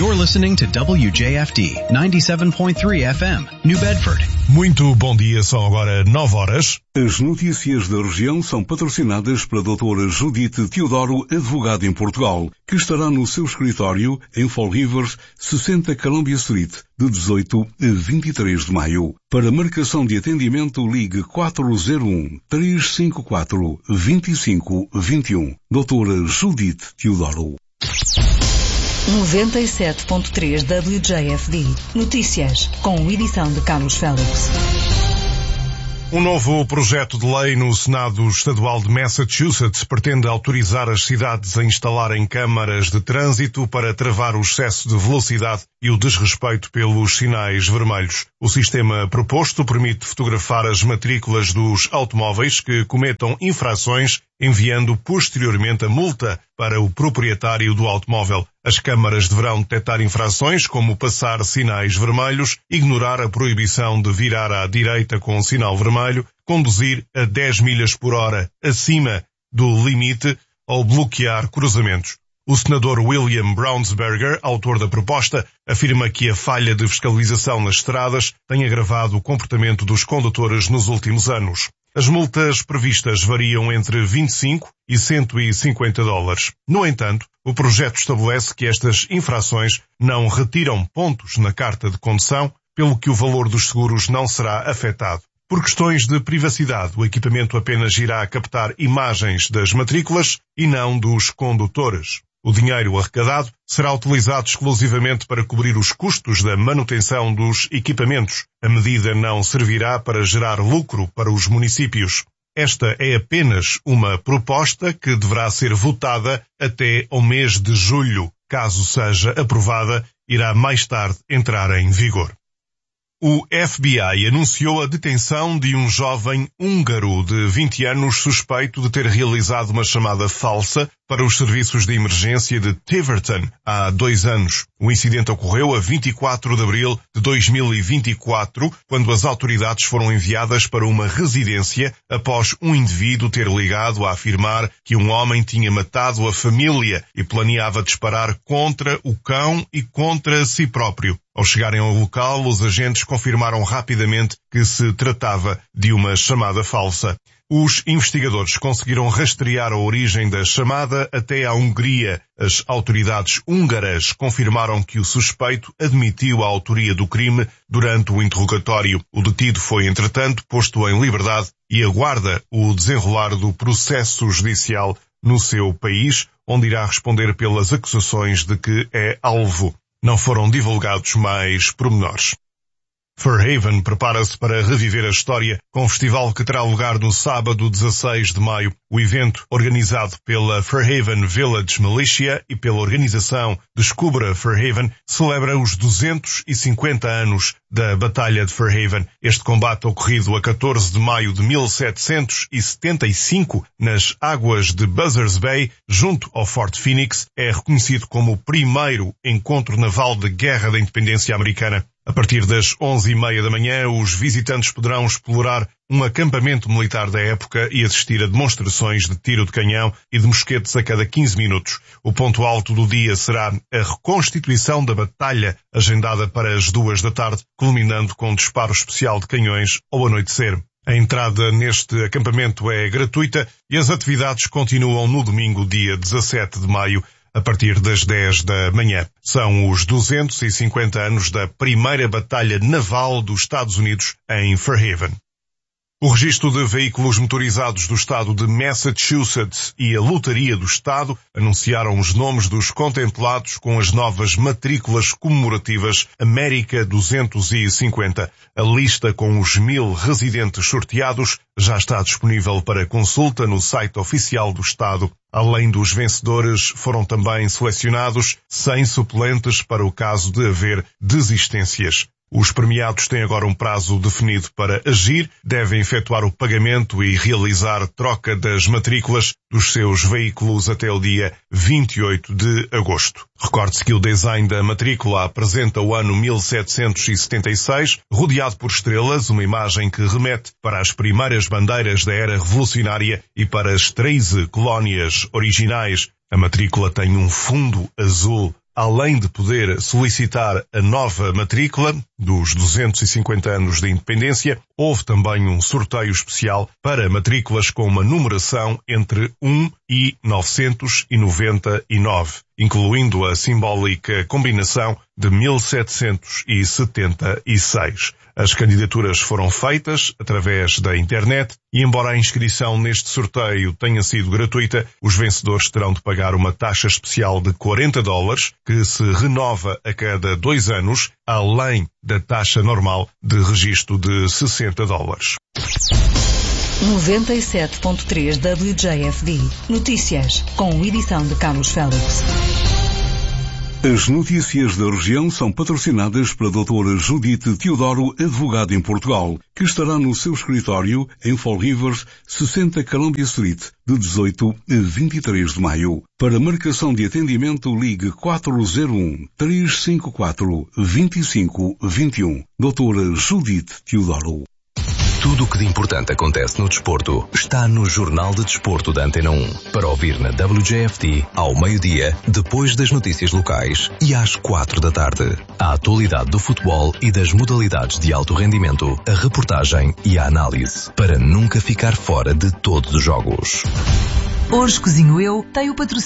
You're listening to WJFD 97.3 FM, New Bedford. Muito bom dia, são agora 9 horas. As notícias da região são patrocinadas pela doutora Judite Teodoro, advogada em Portugal, que estará no seu escritório em Fall River, 60 Columbia Street, de 18 a 23 de maio. Para marcação de atendimento, ligue 401-354-2521. Doutora Judite Teodoro. 97.3 WJFD. Notícias, com edição de Carlos Félix. Um novo projeto de lei no Senado Estadual de Massachusetts pretende autorizar as cidades a instalarem câmaras de trânsito para travar o excesso de velocidade e o desrespeito pelos sinais vermelhos. O sistema proposto permite fotografar as matrículas dos automóveis que cometam infrações, enviando posteriormente a multa para o proprietário do automóvel. As câmaras deverão detectar infrações como passar sinais vermelhos, ignorar a proibição de virar à direita com sinal vermelho, conduzir a 10 milhas por hora acima do limite ou bloquear cruzamentos. O senador William Brownsberger, autor da proposta, afirma que a falha de fiscalização nas estradas tem agravado o comportamento dos condutores nos últimos anos. As multas previstas variam entre 25 e 150 dólares. No entanto, o projeto estabelece que estas infrações não retiram pontos na carta de condução, pelo que o valor dos seguros não será afetado. Por questões de privacidade, o equipamento apenas irá captar imagens das matrículas e não dos condutores. O dinheiro arrecadado será utilizado exclusivamente para cobrir os custos da manutenção dos equipamentos. A medida não servirá para gerar lucro para os municípios. Esta é apenas uma proposta que deverá ser votada até ao mês de julho. Caso seja aprovada, irá mais tarde entrar em vigor. O FBI anunciou a detenção de um jovem húngaro de 20 anos suspeito de ter realizado uma chamada falsa para os serviços de emergência de Tiverton há 2 anos. O incidente ocorreu a 24 de abril de 2024, quando as autoridades foram enviadas para uma residência após um indivíduo ter ligado a afirmar que um homem tinha matado a família e planeava disparar contra o cão e contra si próprio. Ao chegarem ao local, os agentes confirmaram rapidamente que se tratava de uma chamada falsa. Os investigadores conseguiram rastrear a origem da chamada até à Hungria. As autoridades húngaras confirmaram que o suspeito admitiu a autoria do crime durante o interrogatório. O detido foi, entretanto, posto em liberdade e aguarda o desenrolar do processo judicial no seu país, onde irá responder pelas acusações de que é alvo. Não foram divulgados mais pormenores. Fairhaven prepara-se para reviver a história com um festival que terá lugar no sábado 16 de maio. O evento, organizado pela Fairhaven Village Militia e pela organização Descubra Fairhaven, celebra os 250 anos da Batalha de Fairhaven. Este combate, ocorrido a 14 de maio de 1775 nas águas de Buzzards Bay, junto ao Fort Phoenix, é reconhecido como o primeiro encontro naval de guerra da independência americana. A partir das 11h30 da manhã, os visitantes poderão explorar um acampamento militar da época e assistir a demonstrações de tiro de canhão e de mosquetes a cada 15 minutos. O ponto alto do dia será a reconstituição da batalha, agendada para as 2 da tarde, culminando com um disparo especial de canhões ao anoitecer. A entrada neste acampamento é gratuita e as atividades continuam no domingo, dia 17 de maio, a partir das 10 da manhã. São os 250 anos da primeira batalha naval dos Estados Unidos em Fairhaven. O registro de veículos motorizados do estado de Massachusetts e a Lotaria do Estado anunciaram os nomes dos contemplados com as novas matrículas comemorativas América 250. A lista com os 1000 residentes sorteados já está disponível para consulta no site oficial do estado. Além dos vencedores, foram também selecionados 100 suplentes para o caso de haver desistências. Os premiados têm agora um prazo definido para agir, devem efetuar o pagamento e realizar troca das matrículas dos seus veículos até o dia 28 de agosto. Recorde-se que o design da matrícula apresenta o ano 1776, rodeado por estrelas, uma imagem que remete para as primeiras bandeiras da era revolucionária e para as 13 colónias originais. A matrícula tem um fundo azul além de poder solicitar a nova matrícula dos 250 anos de independência, houve também um sorteio especial para matrículas com uma numeração entre 1 e 999, incluindo a simbólica combinação de 1776. As candidaturas foram feitas através da internet e, embora a inscrição neste sorteio tenha sido gratuita, os vencedores terão de pagar uma taxa especial de $40, que se renova a cada 2 anos, além da taxa normal de registro de $60. 97.3 WJFD. Notícias, com edição de Carlos Félix. As notícias da região são patrocinadas pela doutora Judite Teodoro, advogada em Portugal, que estará no seu escritório em Fall Rivers, 60 Columbia Street, de 18 a 23 de maio. Para marcação de atendimento, ligue 401-354-2521. Doutora Judite Teodoro. Tudo o que de importante acontece no desporto está no Jornal de Desporto da Antena 1. Para ouvir na WJFD ao meio-dia, depois das notícias locais e às 4 da tarde. A atualidade do futebol e das modalidades de alto rendimento, a reportagem e a análise. Para nunca ficar fora de todos os jogos. Hoje Cozinho Eu tem o patrocínio